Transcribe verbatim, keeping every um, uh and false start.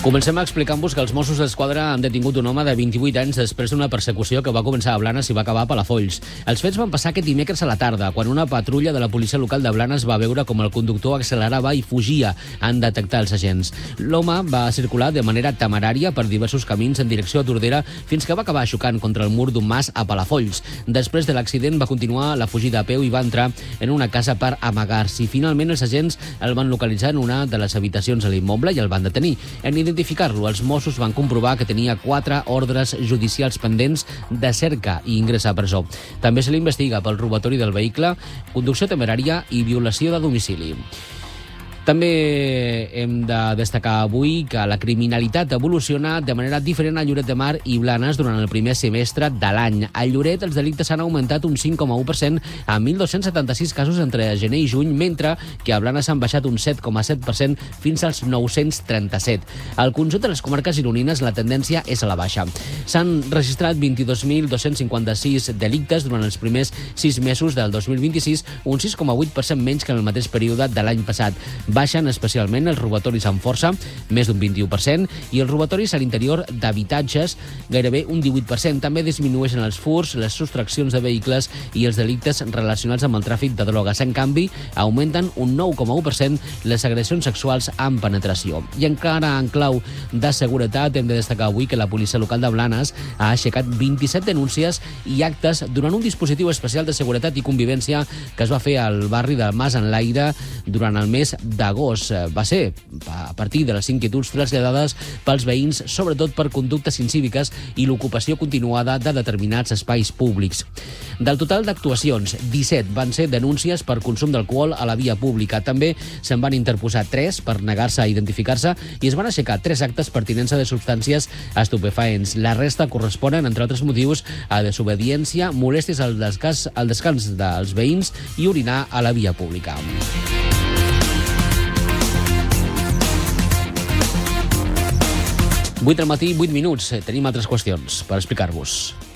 Comencem explicant-vos que els Mossos d'Esquadra han detingut un home de vint-i-vuit anys després d'una persecució que va començar a Blanes i va acabar a Palafolls. Els fets van passar aquest dimecres a la tarda, quan una patrulla de la policia local de Blanes va veure com el conductor accelerava i fugia en detectar els agents. L'home va circular de manera temerària per diversos camins en direcció a Tordera fins que va acabar xocant contra el mur d'un mas a Palafolls. Després de l'accident va continuar la fugida a peu i va entrar en una casa per amagar-s'hi. Finalment els agents el van localitzar en una de les habitacions de l'immoble i el van detenir. En identificar-lo, els Mossos van comprovar que tenia quatre ordres judicials pendents de cerca i ingressa a presó. També se l'investiga pel robatori del vehicle, conducció temerària i violació de domicili. També hem de destacar avui que la criminalitat evoluciona de manera diferent a Lloret de Mar i Blanes durant el primer semestre de l'any. A Lloret els delictes han augmentat un cinc coma u per cent a mil dos-cents setanta-sis casos entre gener i juny, mentre que a Blanes han baixat un set coma set per cent fins als nou-cents trenta-set. Al conjunt de les comarques gironines la tendència és a la baixa. S'han registrat vint-i-dos mil dos-cents cinquanta-sis delictes durant els primers sis mesos del dos mil vint-i-sis, un sis coma vuit per cent menys que en el mateix període de l'any passat. Baixen especialment els robatoris amb força, més d'un vint-i-u per cent, i els robatoris a l'interior d'habitatges, gairebé un divuit per cent. També disminueixen els furts, les sostraccions de vehicles i els delictes relacionats amb el tràfic de drogues. En canvi, augmenten un nou coma u per cent les agressions sexuals amb penetració. I encara en clau de seguretat hem de destacar avui que la policia local de Blanes ha aixecat vint-i-set denúncies i actes durant un dispositiu especial de seguretat i convivència que es va fer al barri del Mas Enlaire durant el mes d'agost. Va ser a partir de les inquietuds traslladades pels veïns, sobretot per conductes incíviques i l'ocupació continuada de determinats espais públics. Del total d'actuacions, disset van ser denúncies per consum d'alcohol a la via pública. També se'n van interposar tres per negar-se a identificar-se i es van aixecar tres actes per tinença de substàncies estupefaents. La resta corresponen, entre altres motius, a desobediència, molèsties al descans, al descans dels veïns i orinar a la via pública. vuit del matí, vuit minuts. Tenim altres qüestions per explicar-vos.